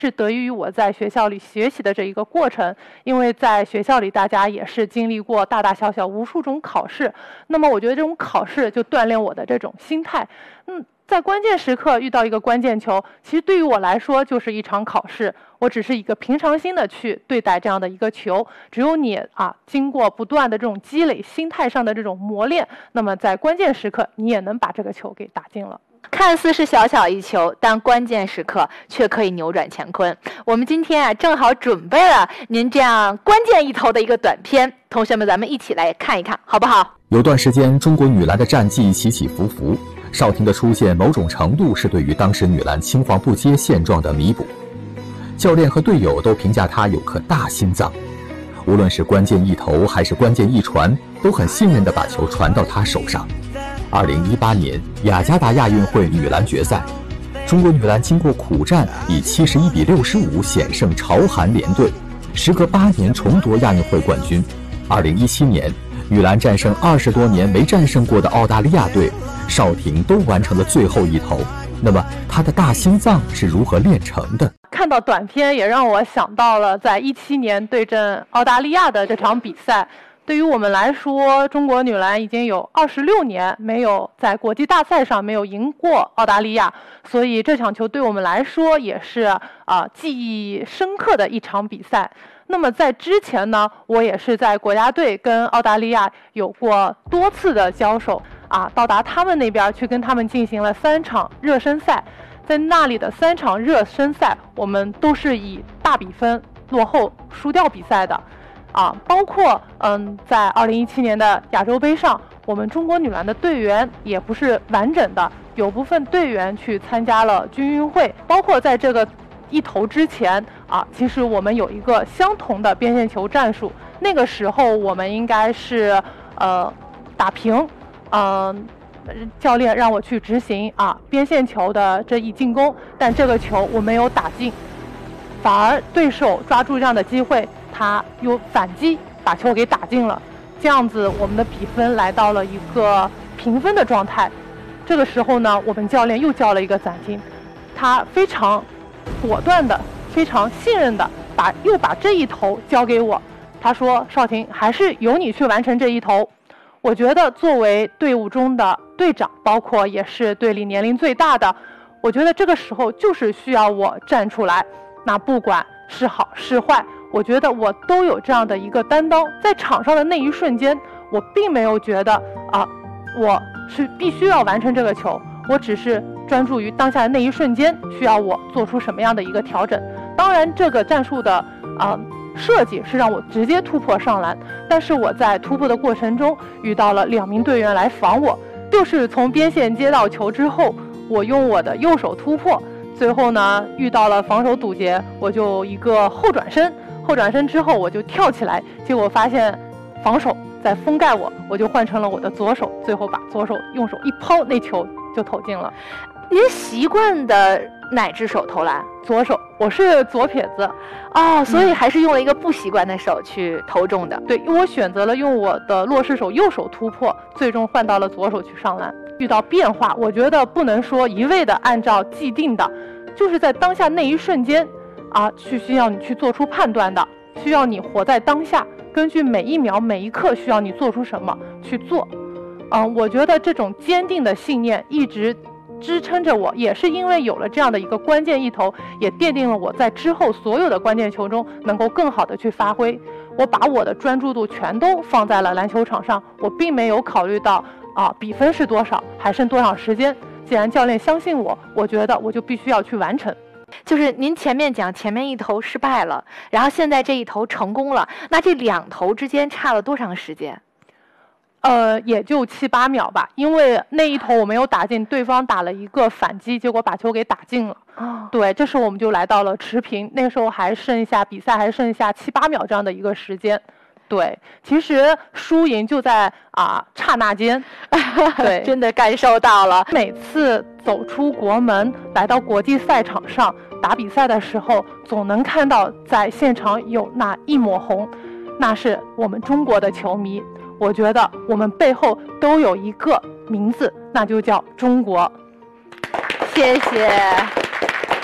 是得益于我在学校里学习的这一个过程，因为在学校里大家也是经历过大大小小无数种考试，那么我觉得这种考试就锻炼我的这种心态。在关键时刻遇到一个关键球，其实对于我来说就是一场考试，我只是一个平常心的去对待这样的一个球。只有你经过不断的这种积累，心态上的这种磨练，那么在关键时刻你也能把这个球给打进了。 看似是小小一球，但关键时刻却可以扭转乾坤。我们今天正好准备了您这样关键一投的一个短片，同学们咱们一起来看一看好不好？ 有段时间中国女篮的战绩起起伏伏，邵婷的出现某种程度是对于当时女篮青黄不接现状的弥补。教练和队友都评价她有颗大心脏，无论是关键一投还是关键一传，都很信任地把球传到她手上。2018年雅加达亚运会女篮决赛，中国女篮经过苦战，以71-65险胜朝韩联队，时隔8年重夺亚运会冠军。2017年，女篮战胜20多年没战胜过的澳大利亚队，邵婷都完成了最后一投。那么她的大心脏是如何练成的？ 看到短片也让我想到了在17年对阵澳大利亚的这场比赛。对于我们来说，中国女篮已经有26年没有在国际大赛上没有赢过澳大利亚，所以这场球对我们来说也是记忆深刻的一场比赛。那么在之前呢，我也是在国家队跟澳大利亚有过多次的交手到达他们那边去跟他们进行了3场热身赛。在那里的3场热身赛，我们都是以大比分落后输掉比赛的。包括在2017年的亚洲杯上，我们中国女篮的队员也不是完整的，有部分队员去参加了军运会。包括在这个一投之前其实我们有一个相同的边线球战术，那个时候我们应该是打平，教练让我去执行边线球的这一进攻，但这个球我没有打进，反而对手抓住这样的机会，他又反击把球给打进了，这样子我们的比分来到了一个平分的状态。这个时候呢，我们教练又叫了一个暂停，他非常果断的、非常信任的又把这一投交给我。他说：“邵婷，还是由你去完成这一投。”我觉得作为队伍中的队长，包括也是队里年龄最大的，我觉得这个时候就是需要我站出来。那不管是好是坏，我觉得我都有这样的一个担当。在场上的那一瞬间，我并没有觉得我是必须要完成这个球，我只是专注于当下的那一瞬间需要我做出什么样的一个调整。当然这个战术的设计是让我直接突破上篮，但是我在突破的过程中遇到了2名队员来防我，就是从边线接到球之后，我用我的右手突破，最后呢遇到了防守堵截，我就一个后转身之后我就跳起来，结果发现防守在封盖我就换成了我的左手，最后把左手用手一抛，那球就投进了。 您习惯的哪只手投篮？ 左手，我是左撇子。 所以还是用了一个不习惯的手去投中的。 对，因为我选择了用我的落势手右手突破，最终换到了左手去上篮。遇到变化，我觉得不能说一味的按照既定的，就是在当下那一瞬间需要你去做出判断的，需要你活在当下，根据每一秒每一刻需要你做出什么去做。我觉得这种坚定的信念一直支撑着我，也是因为有了这样的一个关键一投，也奠定了我在之后所有的关键球中能够更好的去发挥。我把我的专注度全都放在了篮球场上，我并没有考虑到比分是多少，还剩多少时间。既然教练相信我，我觉得我就必须要去完成。 就是您前面讲前面一投失败了，然后现在这一投成功了，那这2投之间差了多长时间？ 也就7、8秒吧，因为那一投我没有打进，对方打了一个反击，结果把球给打进了。对，这时候我们就来到了持平，那时候比赛还剩下7、8秒这样的一个时间。对，其实输赢就在刹那间。对， 真的感受到了。 每次走出国门来到国际赛场上打比赛的时候，总能看到在现场有那一抹红，那是我们中国的球迷。我觉得我们背后都有一个名字，那就叫中国。 谢谢。